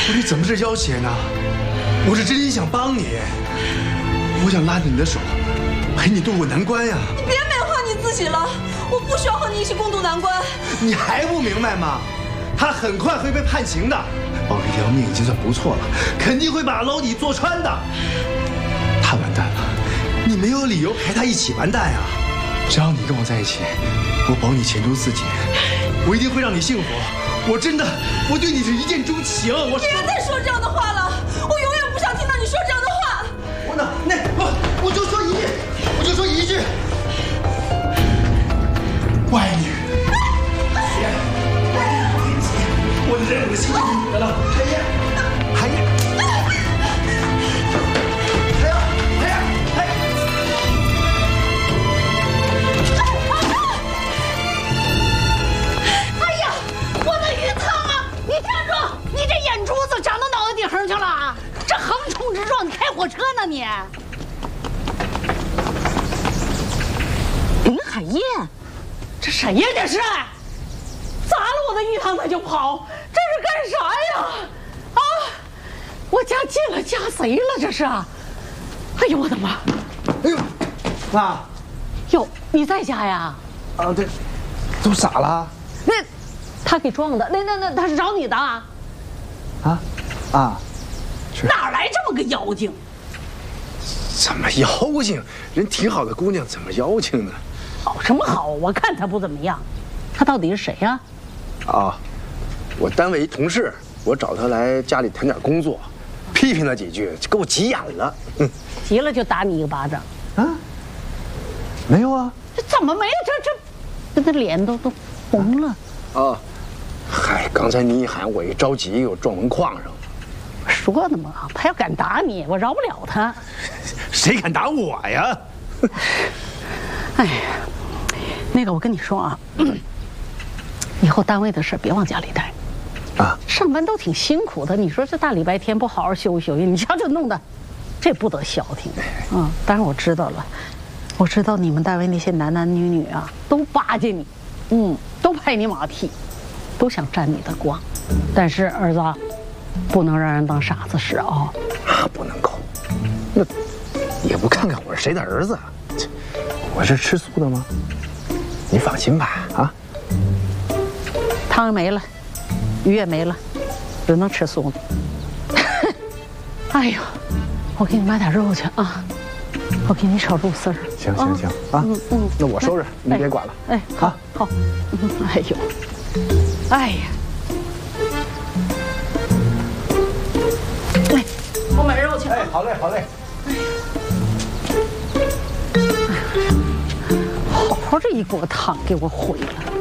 我这怎么是要挟呢？我是真心想帮你，我想拉着你的手，陪你度过难关呀。 你别美化你自己了，我不需要和你一起共度难关。 你还不明白吗？他很快会被判刑的，保一条命已经算不错了，肯定会把牢底坐穿的。他完蛋了，你没有理由陪他一起完蛋呀。只要你跟我在一起，我保你前途似锦，我一定会让你幸福。我真的，我对你是一见钟情。我别再说这样的话了，我永远不想听到你说这样的话。 我就说一句，我爱你。我的任务心是你的了，海燕。 哎呀，我的鱼汤啊！你站住！你这眼珠子长到脑袋顶上去了，这横冲直撞，你开火车呢你？林海燕，这谁呀？这是砸了我的鱼汤他就跑，这是干啥呀？啊！我家进了家贼了，这是！哎呦我的妈！ 哎呦，妈！ 哟，你在家呀？ 啊，对，都傻了。 那他给撞的，那他是找你的啊？哪来这么个妖精？ 怎么妖精？人挺好的姑娘，怎么妖精呢？ 好什么好？我看他不怎么样。他到底是谁呀？ 啊，我单位一同事，我找他来家里谈点工作，批评他几句，给我急眼了。 急了就打你一个巴掌。 啊？没有啊？ 这怎么没有？这他脸都红了。 啊，嗨，刚才你一喊，我一着急，又撞门框上了。 说的嘛，他要敢打你，我饶不了他。 谁敢打我呀？ 哎呀，那个我跟你说啊，以后单位的事别往家里带。 啊， 上班都挺辛苦的，你说这大礼拜天不好好休息休息，你瞧这弄的，这不得消停。当然我知道了，我知道你们单位那些男男女女啊，都巴结你，都拍你马屁，都想沾你的光。但是儿子，不能让人当傻子使啊！ 不能够，那也不看看我是谁的儿子，我是吃素的吗？你放心吧，啊。 汤没了，鱼也没了，只能吃素呢。哎呦，我给你买点肉去啊！我给你炒肉丝儿。 行啊，那我收拾，你别管了。 哎，好，哎呦，哎呀，来，我买肉去。 哎，好嘞。 好好这一锅汤给我毁了。